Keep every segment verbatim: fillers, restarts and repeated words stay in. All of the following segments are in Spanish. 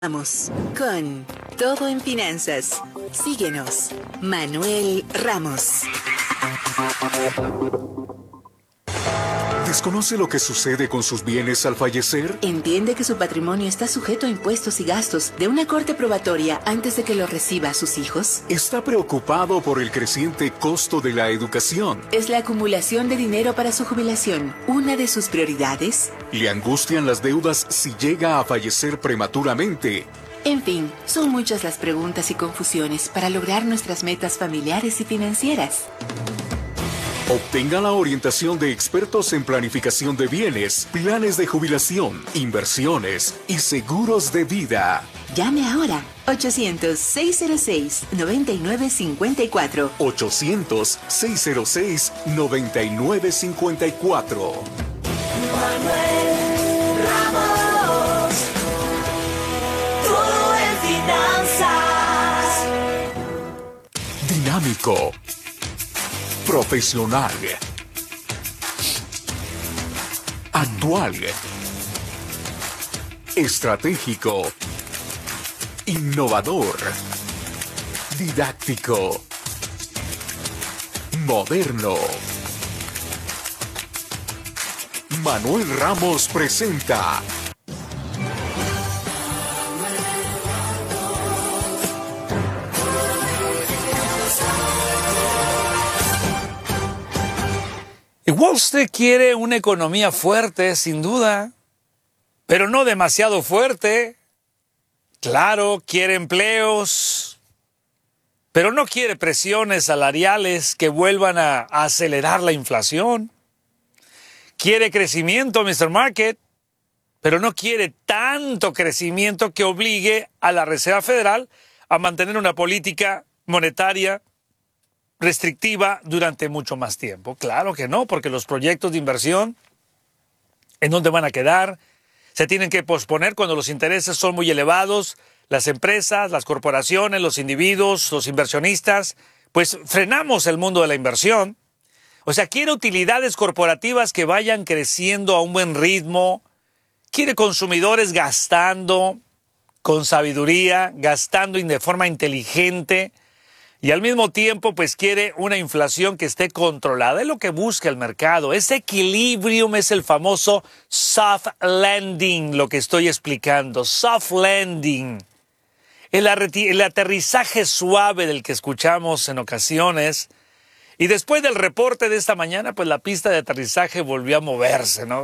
Vamos con Todo en Finanzas. Síguenos, Manuel Ramos. ¿Desconoce lo que sucede con sus bienes al fallecer? Entiende que su patrimonio está sujeto a impuestos y gastos de una corte probatoria antes de que lo reciba a sus hijos. ¿Está preocupado por el creciente costo de la educación? ¿Es la acumulación de dinero para su jubilación una de sus prioridades? ¿Le angustian las deudas si llega a fallecer prematuramente? En fin, son muchas las preguntas y confusiones para lograr nuestras metas familiares y financieras. Obtenga la orientación de expertos en planificación de bienes, planes de jubilación, inversiones y seguros de vida. Llame ahora. ochocientos, seiscientos seis, noventa y nueve cincuenta y cuatro. ochocientos, seiscientos seis, noventa y nueve cincuenta y cuatro. Manuel Ramos. Todo en finanzas. Dinámico. Profesional. Actual. Estratégico. Innovador. Didáctico. Moderno. Manuel Ramos presenta Wall Street quiere una economía fuerte, sin duda, pero no demasiado fuerte. Claro, quiere empleos, pero no quiere presiones salariales que vuelvan a, a acelerar la inflación. Quiere crecimiento, mister Market, pero no quiere tanto crecimiento que obligue a la Reserva Federal a mantener una política monetaria restrictiva durante mucho más tiempo. Claro que no, porque los proyectos de inversión, ¿en dónde van a quedar? Se tienen que posponer cuando los intereses son muy elevados. Las empresas, las corporaciones, los individuos, los inversionistas, pues frenamos el mundo de la inversión. O sea, quiere utilidades corporativas que vayan creciendo a un buen ritmo. Quiere consumidores gastando con sabiduría, gastando de forma inteligente. Y al mismo tiempo, pues quiere una inflación que esté controlada. Es lo que busca el mercado. Ese equilibrium es el famoso soft landing, lo que estoy explicando. Soft landing. El, el aterrizaje suave del que escuchamos en ocasiones. Y después del reporte de esta mañana, pues la pista de aterrizaje volvió a moverse, ¿no?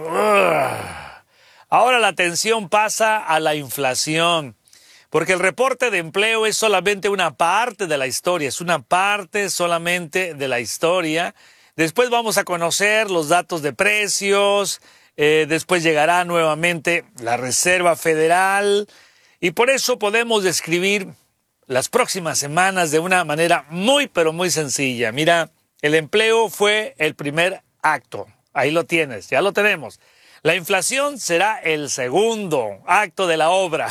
Ahora la atención pasa a la inflación. Porque el reporte de empleo es solamente una parte de la historia, es una parte solamente de la historia. Después vamos a conocer los datos de precios, eh, después llegará nuevamente la Reserva Federal y por eso podemos describir las próximas semanas de una manera muy pero muy sencilla. Mira, el empleo fue el primer acto, ahí lo tienes, ya lo tenemos. La inflación será el segundo acto de la obra.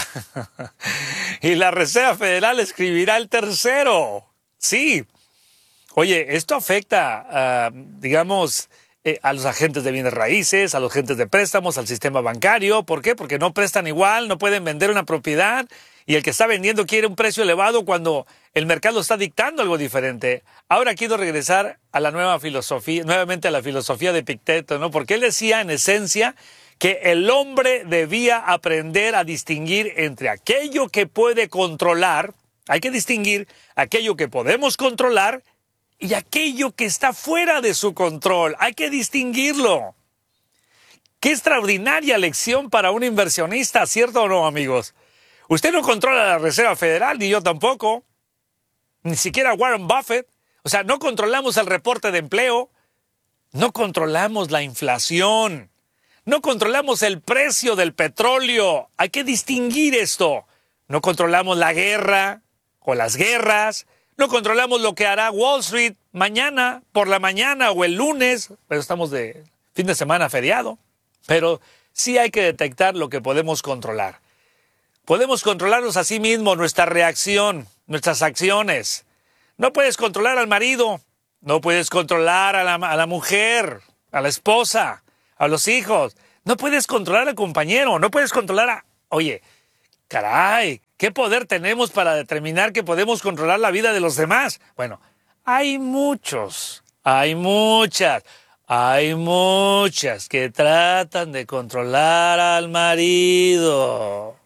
Y la Reserva Federal escribirá el tercero. Sí. Oye, esto afecta, uh, digamos, eh, a los agentes de bienes raíces, a los agentes de préstamos, al sistema bancario. ¿Por qué? Porque no prestan igual, no pueden vender una propiedad. Y el que está vendiendo quiere un precio elevado cuando el mercado está dictando algo diferente. Ahora quiero regresar a la nueva filosofía, nuevamente a la filosofía de Epicteto, ¿no? Porque él decía, en esencia, que el hombre debía aprender a distinguir entre aquello que puede controlar, hay que distinguir aquello que podemos controlar y aquello que está fuera de su control. Hay que distinguirlo. Qué extraordinaria lección para un inversionista, ¿cierto o no, amigos? Usted no controla la Reserva Federal, ni yo tampoco, ni siquiera Warren Buffett. O sea, no controlamos el reporte de empleo, no controlamos la inflación, no controlamos el precio del petróleo. Hay que distinguir esto. No controlamos la guerra o las guerras, no controlamos lo que hará Wall Street mañana por la mañana o el lunes, pero estamos de fin de semana feriado. Pero sí hay que detectar lo que podemos controlar. Podemos controlarnos a sí mismos, nuestra reacción, nuestras acciones. No puedes controlar al marido, no puedes controlar a la, a la mujer, a la esposa, a los hijos. No puedes controlar al compañero, no puedes controlar a... Oye, Caray, ¿qué poder tenemos para determinar que podemos controlar la vida de los demás? Bueno, hay muchos, hay muchas, hay muchas que tratan de controlar al marido.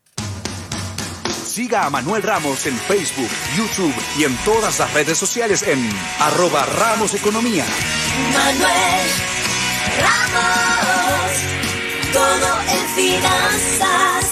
Siga a Manuel Ramos en Facebook, YouTube y en todas las redes sociales en arroba Ramos Economía. Manuel Ramos, todo en finanzas.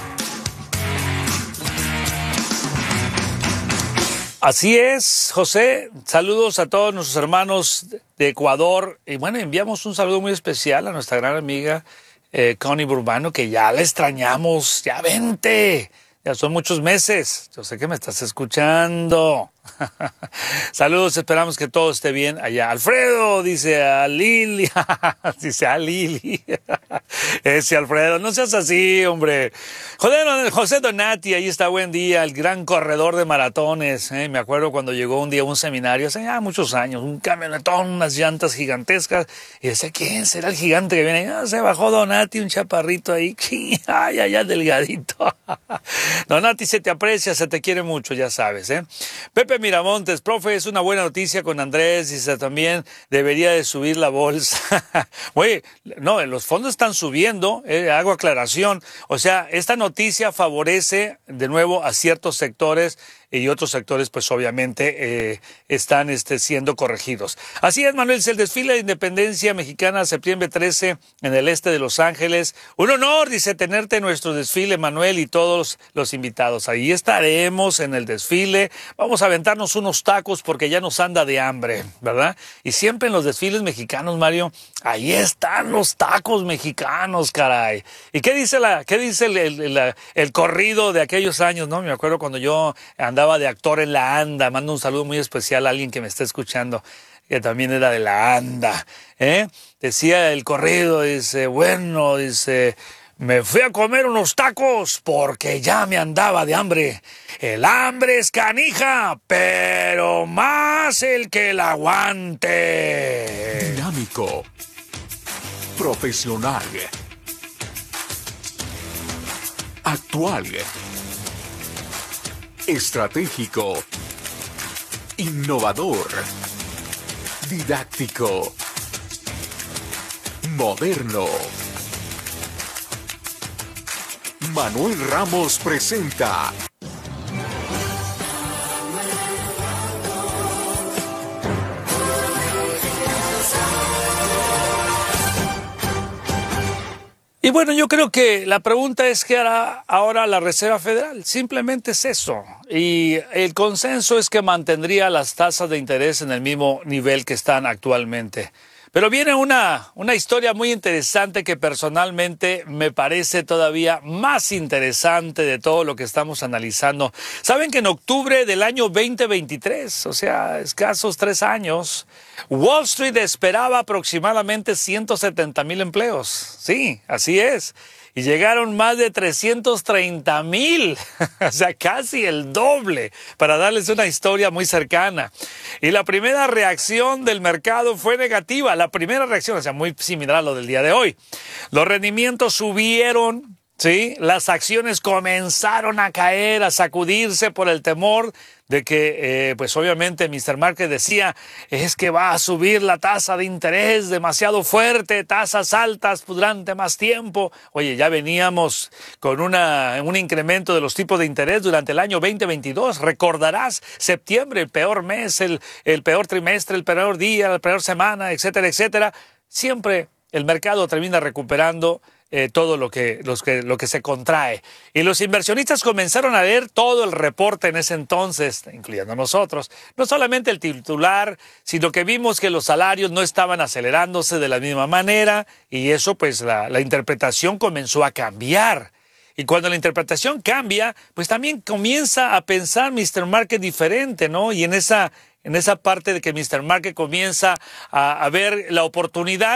Así es, José. Saludos a todos nuestros hermanos de Ecuador. Y bueno, enviamos un saludo muy especial a nuestra gran amiga eh, Connie Burbano, que ya la extrañamos. Ya vente. Ya son muchos meses. Yo sé que me estás escuchando. Saludos, esperamos que todo esté bien allá. Alfredo, dice a Lili. Dice a Lili. Ese Alfredo, no seas así, hombre. Joder, José Donati, ahí está, buen día, el gran corredor de maratones. ¿eh? Me acuerdo cuando llegó un día a un seminario, hace ya muchos años, un camionetón, unas llantas gigantescas. Y decía, ¿quién será el gigante que viene ahí? Ah, se bajó Donati, un chaparrito ahí. Ay, ay, ay, delgadito. Donati, se te aprecia, se te quiere mucho, ya sabes, ¿eh? Pepe Miramontes, profe, es una buena noticia con Andrés, dice también, debería de subir la bolsa. Oye, no, los fondos están subiendo, eh, hago aclaración, o sea, esta noticia favorece de nuevo a ciertos sectores y otros sectores pues obviamente eh, están este, siendo corregidos. Así es, Manuel, el desfile de Independencia Mexicana, septiembre trece, en el este de Los Ángeles. Un honor, dice, tenerte en nuestro desfile, Manuel, y todos los invitados. Ahí estaremos en el desfile. Vamos a aventarnos unos tacos porque ya nos anda de hambre, ¿verdad? Y siempre en los desfiles mexicanos, Mario, ahí están los tacos mexicanos, caray. ¿Y qué dice la, qué dice el, el, el, el corrido de aquellos años, no? Me acuerdo cuando yo andaba de actor en la ANDA. Mando un saludo muy especial a alguien que me está escuchando, que también era de la ANDA. ¿eh? Decía el corrido, dice, bueno, dice, me fui a comer unos tacos porque ya me andaba de hambre. El hambre es canija, pero más el que la aguante. Dinámico. Profesional. Actual. Estratégico, innovador, didáctico, moderno. Manuel Ramos presenta Y bueno, yo creo que la pregunta es qué hará ahora la Reserva Federal. Simplemente es eso. Y el consenso es que mantendría las tasas de interés en el mismo nivel que están actualmente. Pero viene una, una historia muy interesante que personalmente me parece todavía más interesante de todo lo que estamos analizando. Saben que en octubre del año veinte veintitrés, o sea, escasos tres años, Wall Street esperaba aproximadamente ciento setenta mil empleos. Sí, así es. Y llegaron más de trescientos treinta mil, o sea, casi el doble, para darles una historia muy cercana. Y la primera reacción del mercado fue negativa, la primera reacción, o sea, muy similar a lo del día de hoy. Los rendimientos subieron, ¿sí? Las acciones comenzaron a caer, a sacudirse por el temor de que, eh, pues obviamente, mister Market decía, es que va a subir la tasa de interés demasiado fuerte, tasas altas durante más tiempo. Oye, ya veníamos con una, un incremento de los tipos de interés durante el año veinte veintidós. Recordarás, septiembre, el peor mes, el, el peor trimestre, el peor día, la peor semana, etcétera, etcétera. Siempre el mercado termina recuperando Eh, todo lo que, los que, lo que se contrae. Y los inversionistas comenzaron a leer todo el reporte en ese entonces, incluyendo nosotros. No solamente el titular, sino que vimos que los salarios no estaban acelerándose de la misma manera y eso pues la, la interpretación comenzó a cambiar. Y cuando la interpretación cambia, pues también comienza a pensar mister Market diferente, ¿no? Y en esa, en esa parte de que mister Market comienza a, a ver la oportunidad,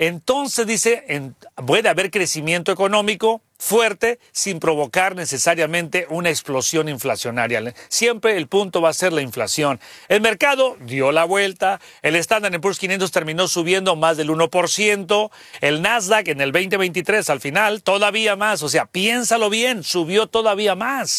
entonces dice, en, puede haber crecimiento económico fuerte sin provocar necesariamente una explosión inflacionaria. Siempre el punto va a ser la inflación. El mercado dio la vuelta, el Standard and Poor's quinientos terminó subiendo más del uno por ciento, el Nasdaq en el veinte veintitrés al final todavía más, o sea, piénsalo bien, subió todavía más.